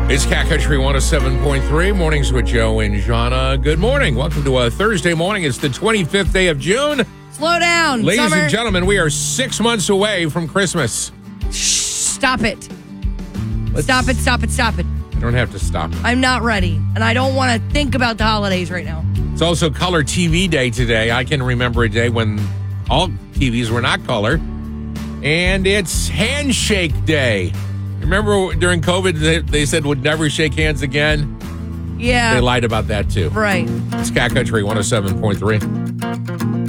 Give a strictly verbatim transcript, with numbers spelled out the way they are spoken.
It's Cat Country one oh seven point three, Mornings with Joe and Jana. Good morning. Welcome to a Thursday morning. It's the twenty-fifth day of June. Slow down, Ladies summer. and gentlemen, we are six months away from Christmas. Shh, stop it. Let's- Stop it, stop it, stop it. I don't have to stop. I'm not ready, and I don't want to think about the holidays right now. It's also Color T V Day today. I can remember a day when all T Vs were not color. And it's Handshake Day. Remember during COVID, they, they said would never shake hands again? Yeah. They lied about that, too. Right. It's Cat Country one oh seven point three.